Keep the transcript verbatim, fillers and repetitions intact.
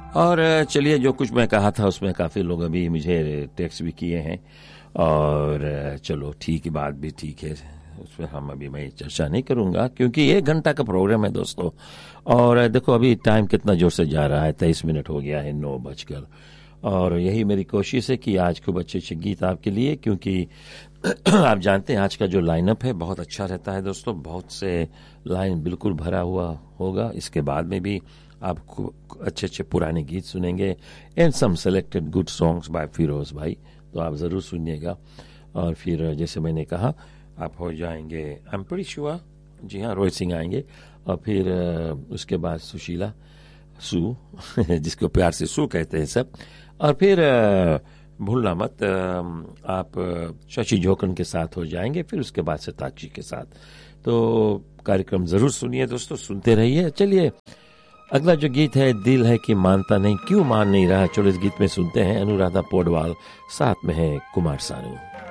और चलिए, जो कुछ मैं कहा था उसमें काफ़ी लोग अभी मुझे टेक्स्ट भी किए हैं, और चलो ठीक है, बात भी ठीक है, उसमें हम अभी मैं चर्चा नहीं करूंगा क्योंकि एक घंटा का प्रोग्राम है दोस्तों। और देखो अभी टाइम कितना जोर से जा रहा है, तेईस मिनट हो गया है, नौ बजकर। और यही मेरी कोशिश है कि आज खूब अच्छे अच्छे गीत आपके लिए, क्योंकि आप जानते हैं आज का जो लाइनअप है बहुत अच्छा रहता है दोस्तों, बहुत से लाइन बिल्कुल भरा हुआ होगा। इसके बाद में भी आप खूब अच्छे अच्छे पुराने गीत सुनेंगे, and some selected good songs by Firoz भाई, तो आप ज़रूर सुनिएगा। और फिर जैसे मैंने कहा, आप हो जाएंगे आई एम प्रीटी श्योर, जी हाँ, रोहित सिंह आएंगे, और फिर उसके बाद सुशीला सू जिसको प्यार से सू कहते हैं सब, और फिर भूलना मत आप शशि जोकन के साथ हो जाएंगे, फिर उसके बाद सताक्षी के साथ। तो कार्यक्रम जरूर सुनिए दोस्तों, सुनते रहिए। चलिए, अगला जो गीत है, दिल है कि मानता नहीं, क्यों मान नहीं रहा, चलो इस गीत में सुनते हैं अनुराधा पौडवाल, साथ में है कुमार सानू।